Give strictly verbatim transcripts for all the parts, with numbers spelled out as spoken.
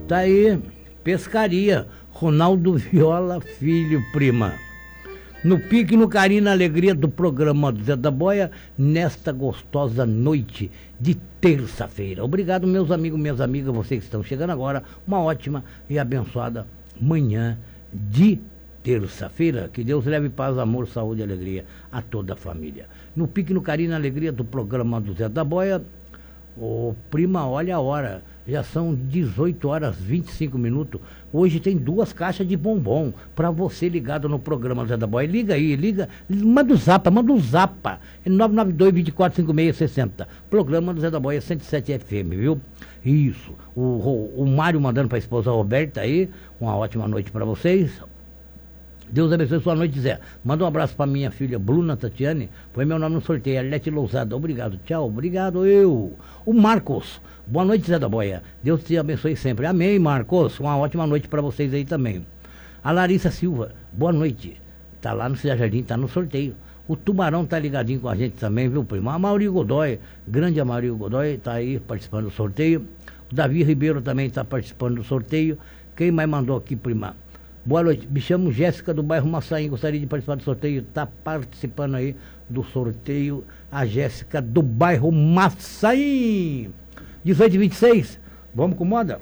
Tá aí, pescaria. Ronaldo Viola Filho, prima. No pique, no carinho, na alegria do programa do Zé da Boia, nesta gostosa noite de terça-feira. Obrigado, meus amigos, minhas amigas, vocês que estão chegando agora. Uma ótima e abençoada manhã de terça-feira. Que Deus leve paz, amor, saúde e alegria a toda a família. No pique, no carinho, na alegria do programa do Zé da Boia. Ô, prima, olha a hora. Já são dezoito horas e vinte e cinco minutos. Hoje tem duas caixas de bombom para você ligado no programa do Zé da Boia. Liga aí, liga, manda o zapa, manda o zapa. É nove nove dois, dois quatro, cinco seis seis zero. Programa do Zé da Boia cento e sete F M, viu? Isso. O, o, o Mário mandando para a esposa Roberta aí. Uma ótima noite para vocês. Deus abençoe sua noite, Zé. Manda um abraço para minha filha Bruna Tatiane. Põe meu nome no sorteio, Arlete Lousada. Obrigado, tchau, obrigado eu. O Marcos, boa noite, Zé da Boia. Deus te abençoe sempre. Amém, Marcos. Uma ótima noite para vocês aí também. A Larissa Silva, boa noite. Tá lá no Cidade Jardim, tá no sorteio. O Tubarão tá ligadinho com a gente também, viu, primo? A Mauri Godoy, grande Mauri Godoy, tá aí participando do sorteio. O Davi Ribeiro também tá participando do sorteio. Quem mais mandou aqui, prima? Boa noite, me chamo Jéssica do bairro Massaim, gostaria de participar do sorteio, está participando aí do sorteio a Jéssica do bairro Massaim. dezoito e vinte e seis, vamos com moda?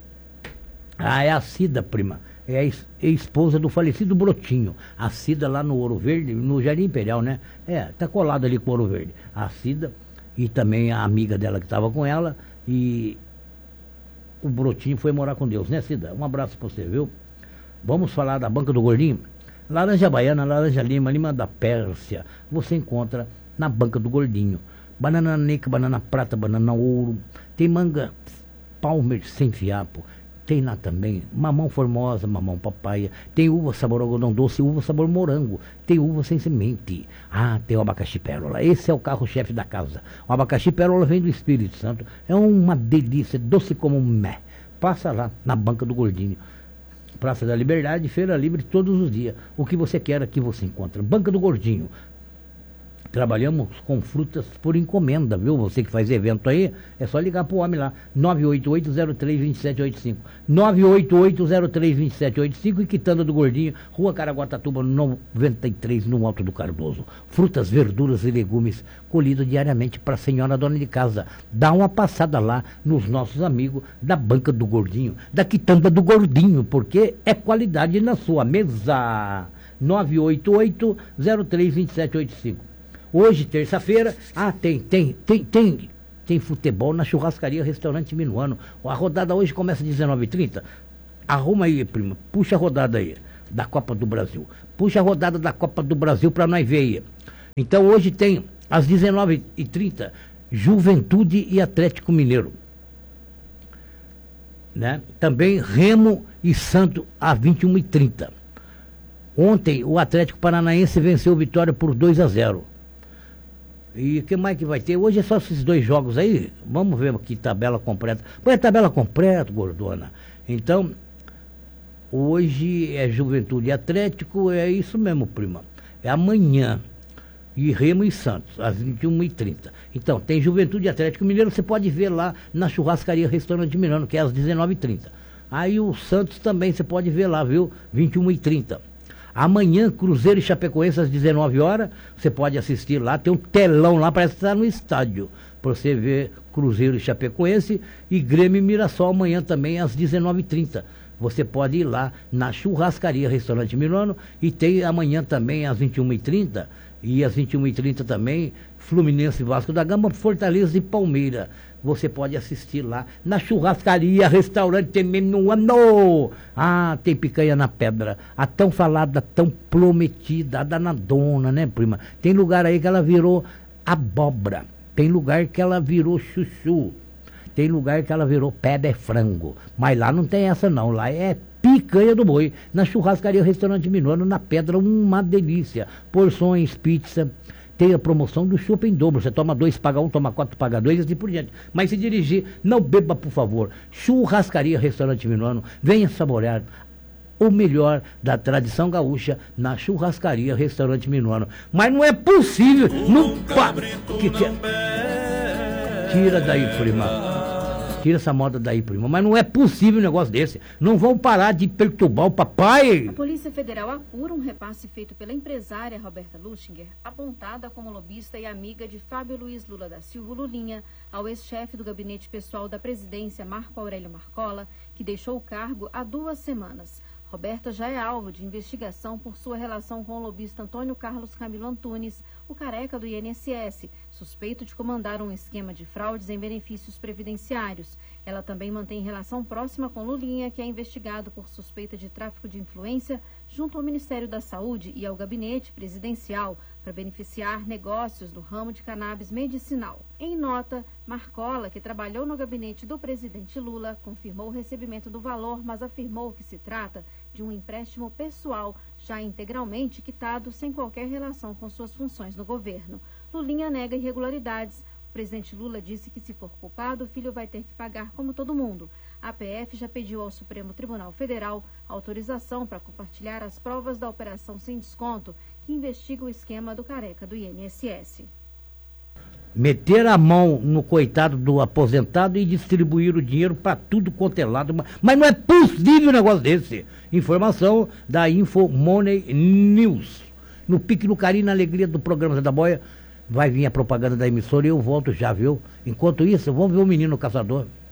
Ah, é a Cida, prima, é a esposa do falecido Brotinho, a Cida lá no Ouro Verde, no Jardim Imperial, né? É, tá colado ali com o Ouro Verde, a Cida e também a amiga dela que estava com ela e o Brotinho foi morar com Deus, né, Cida? Um abraço pra você, viu? Vamos falar da Banca do Gordinho? Laranja Baiana, laranja lima, lima da Pérsia. Você encontra na Banca do Gordinho. Banana nica, banana prata, banana ouro. Tem manga Palmer sem fiapo. Tem lá também mamão formosa, mamão papaya. Tem uva sabor algodão doce, uva sabor morango. Tem uva sem semente. Ah, tem o abacaxi pérola. Esse é o carro-chefe da casa. O abacaxi pérola vem do Espírito Santo. É uma delícia, doce como um mé. Passa lá na Banca do Gordinho. Praça da Liberdade, Feira Livre todos os dias. O que você quer aqui você encontra. Banca do Gordinho. Trabalhamos com frutas por encomenda, viu? Você que faz evento aí, é só ligar pro homem lá. nove oito oito, zero três, dois sete oito cinco. nove oito oito, zero três, dois sete oito cinco e Quitanda do Gordinho, Rua Caraguatatuba, noventa e três, no Alto do Cardoso. Frutas, verduras e legumes colhidos diariamente para a senhora dona de casa. Dá uma passada lá nos nossos amigos da Banca do Gordinho, da Quitanda do Gordinho, porque é qualidade na sua mesa. nove oito oito, zero três, dois sete oito cinco. Hoje, terça-feira, ah, tem, tem, tem, tem, tem futebol na churrascaria Restaurante Minuano. A rodada hoje começa às dezenove e trinta. Arruma aí, prima, puxa a rodada aí, da Copa do Brasil. Puxa a rodada da Copa do Brasil para nós ver aí. Então hoje tem, às dezenove e trinta, Juventude e Atlético Mineiro. Né? Também Remo e Santo, às vinte e uma e trinta. Ontem, o Atlético Paranaense venceu o Vitória por dois a zero. E o que mais que vai ter? Hoje é só esses dois jogos aí. Vamos ver aqui, tabela completa. Põe a tabela completa, gordona. Então, hoje é Juventude e Atlético, é isso mesmo, prima. É amanhã. E Remo e Santos, às vinte e uma e trinta. Então, tem Juventude e Atlético Mineiro, você pode ver lá na churrascaria Restaurante Mineiro, que é às dezenove e trinta. Aí o Santos também você pode ver lá, viu? vinte e uma e trinta. Amanhã, Cruzeiro e Chapecoense às dezenove horas, você pode assistir lá, tem um telão lá, parece que está no estádio, para você ver Cruzeiro e Chapecoense, e Grêmio e Mirassol amanhã também às dezenove e trinta. Você pode ir lá na churrascaria Restaurante Milano, e tem amanhã também às vinte e uma e trinta, e às vinte e uma e trinta também, Fluminense e Vasco da Gama, Fortaleza e Palmeiras. Você pode assistir lá na churrascaria, restaurante, tem menu ano. Ah, tem picanha na pedra. A tão falada, tão prometida, a danadona, né, prima? Tem lugar aí que ela virou abóbora. Tem lugar que ela virou chuchu. Tem lugar que ela virou pé de frango. Mas lá não tem essa não, lá é picanha do boi. Na churrascaria, restaurante Minuano, na pedra, uma delícia. Porções, pizza. Tem a promoção do chopp em dobro. Você toma dois, paga um, toma quatro, paga dois e assim por diante. Mas se dirigir, não beba, por favor. Churrascaria, restaurante Minuano. Venha saborear o melhor da tradição gaúcha na churrascaria, restaurante Minuano. Mas não é possível. Não pa... que que... Tira daí, prima. Tira essa moda daí, prima. Mas não é possível um negócio desse. Não vão parar de perturbar o papai. A Polícia Federal apura um repasse feito pela empresária Roberta Luchinger, apontada como lobista e amiga de Fábio Luiz Lula da Silva Lulinha, ao ex-chefe do gabinete pessoal da presidência, Marco Aurélio Marcola, que deixou o cargo há duas semanas. Roberta já é alvo de investigação por sua relação com o lobista Antônio Carlos Camilo Antunes, o careca do I N S S, suspeito de comandar um esquema de fraudes em benefícios previdenciários. Ela também mantém relação próxima com Lulinha, que é investigado por suspeita de tráfico de influência junto ao Ministério da Saúde e ao gabinete presidencial para beneficiar negócios do ramo de cannabis medicinal. Em nota, Marcola, que trabalhou no gabinete do presidente Lula, confirmou o recebimento do valor, mas afirmou que se trata de um empréstimo pessoal, já integralmente quitado, sem qualquer relação com suas funções no governo. Lulinha nega irregularidades. O presidente Lula disse que, se for culpado, o filho vai ter que pagar como todo mundo. A P F já pediu ao Supremo Tribunal Federal autorização para compartilhar as provas da operação sem desconto, que investiga o esquema do careca do I N S S. Meter a mão no coitado do aposentado e distribuir o dinheiro para tudo quanto é lado. Mas não é possível um negócio desse. Informação da Info Money News. No Pique, no Carinho, na alegria do programa Zé da Boia, vai vir a propaganda da emissora e eu volto já, viu? Enquanto isso, vamos ver o Menino Caçador.